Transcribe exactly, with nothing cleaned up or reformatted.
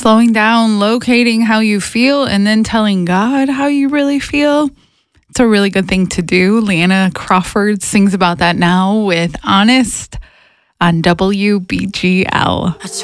slowing down, locating how you feel, and then telling God how you really feel. It's a really good thing to do. Leanna Crawford sings about that now with Honest on W B G L. I